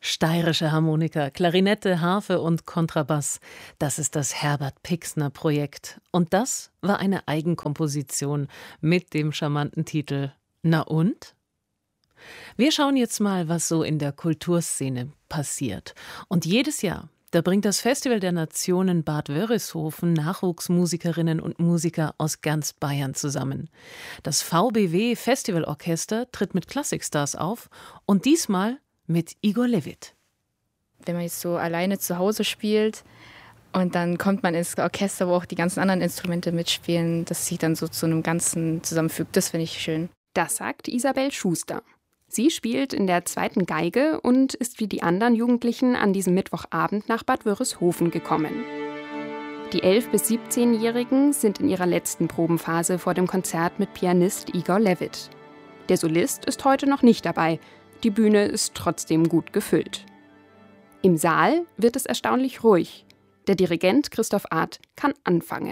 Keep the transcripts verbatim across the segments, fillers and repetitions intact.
Steirische Harmonika, Klarinette, Harfe und Kontrabass. Das ist das Herbert-Pixner-Projekt. Und das war eine Eigenkomposition mit dem charmanten Titel »Na und?« Wir schauen jetzt mal, was so in der Kulturszene passiert. Und jedes Jahr, da bringt das Festival der Nationen Bad Wörishofen Nachwuchsmusikerinnen und Musiker aus ganz Bayern zusammen. Das V B W Festivalorchester tritt mit Klassikstars auf und diesmal mit Igor Levit. Wenn man jetzt so alleine zu Hause spielt und dann kommt man ins Orchester, wo auch die ganzen anderen Instrumente mitspielen, das sich dann so zu einem Ganzen zusammenfügt, das finde ich schön. Das sagt Isabel Schuster. Sie spielt in der zweiten Geige und ist wie die anderen Jugendlichen an diesem Mittwochabend nach Bad Wörishofen gekommen. Die elf- bis siebzehnjährigen sind in ihrer letzten Probenphase vor dem Konzert mit Pianist Igor Levit. Der Solist ist heute noch nicht dabei. Die Bühne ist trotzdem gut gefüllt. Im Saal wird es erstaunlich ruhig. Der Dirigent Christoph Arth kann anfangen.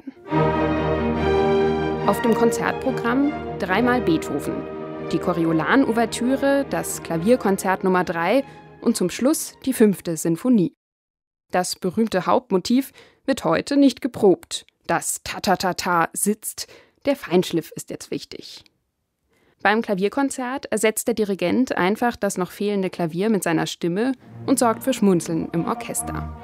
Auf dem Konzertprogramm dreimal Beethoven, die Coriolan-Ouvertüre, das Klavierkonzert Nummer drei und zum Schluss die fünfte Sinfonie. Das berühmte Hauptmotiv wird heute nicht geprobt. Das Ta-Ta-Ta-Ta sitzt, der Feinschliff ist jetzt wichtig. Beim Klavierkonzert ersetzt der Dirigent einfach das noch fehlende Klavier mit seiner Stimme und sorgt für Schmunzeln im Orchester.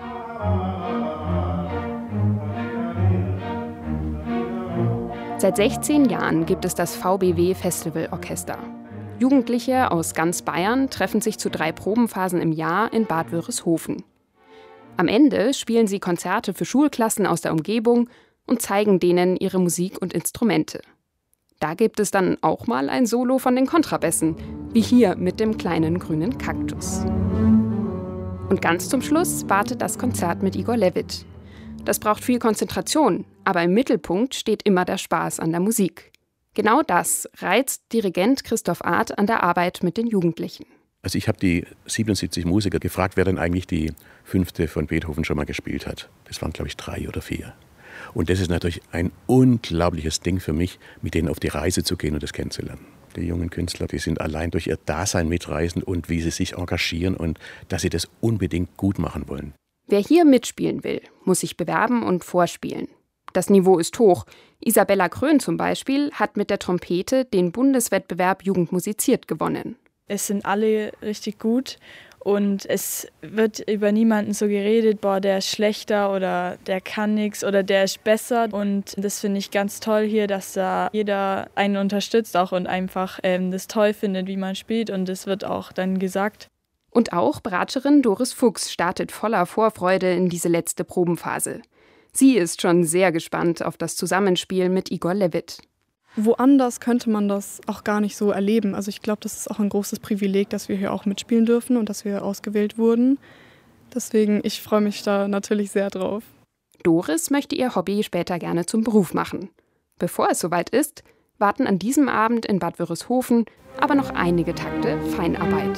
Seit sechzehn Jahren gibt es das V B W Festivalorchester. Jugendliche aus ganz Bayern treffen sich zu drei Probenphasen im Jahr in Bad Wörishofen. Am Ende spielen sie Konzerte für Schulklassen aus der Umgebung und zeigen denen ihre Musik und Instrumente. Da gibt es dann auch mal ein Solo von den Kontrabässen, wie hier mit dem kleinen grünen Kaktus. Und ganz zum Schluss wartet das Konzert mit Igor Levit. Das braucht viel Konzentration, aber im Mittelpunkt steht immer der Spaß an der Musik. Genau das reizt Dirigent Christoph Arth an der Arbeit mit den Jugendlichen. Also ich habe die siebenundsiebzig Musiker gefragt, wer denn eigentlich die fünfte von Beethoven schon mal gespielt hat. Das waren, glaube ich, drei oder vier. Und das ist natürlich ein unglaubliches Ding für mich, mit denen auf die Reise zu gehen und das kennenzulernen. Die jungen Künstler, die sind allein durch ihr Dasein mitreisend und wie sie sich engagieren und dass sie das unbedingt gut machen wollen. Wer hier mitspielen will, muss sich bewerben und vorspielen. Das Niveau ist hoch. Isabella Krön zum Beispiel hat mit der Trompete den Bundeswettbewerb Jugend musiziert gewonnen. Es sind alle richtig gut. Und es wird über niemanden so geredet, boah, der ist schlechter oder der kann nichts oder der ist besser. Und das finde ich ganz toll hier, dass da jeder einen unterstützt auch und einfach ähm, das toll findet, wie man spielt. Und das wird auch dann gesagt. Und auch Bratscherin Doris Fuchs startet voller Vorfreude in diese letzte Probenphase. Sie ist schon sehr gespannt auf das Zusammenspiel mit Igor Levit. Woanders könnte man das auch gar nicht so erleben. Also ich glaube, das ist auch ein großes Privileg, dass wir hier auch mitspielen dürfen und dass wir ausgewählt wurden. Deswegen, ich freue mich da natürlich sehr drauf. Doris möchte ihr Hobby später gerne zum Beruf machen. Bevor es soweit ist, warten an diesem Abend in Bad Wörishofen aber noch einige Takte Feinarbeit.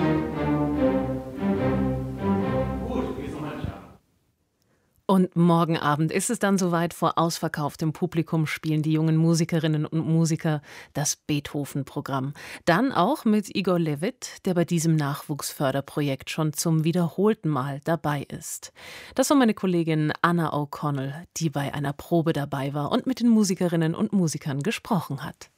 Und morgen Abend ist es dann soweit, vor ausverkauftem Publikum spielen die jungen Musikerinnen und Musiker das Beethoven-Programm. Dann auch mit Igor Levit, der bei diesem Nachwuchsförderprojekt schon zum wiederholten Mal dabei ist. Das war meine Kollegin Anna O'Connell, die bei einer Probe dabei war und mit den Musikerinnen und Musikern gesprochen hat.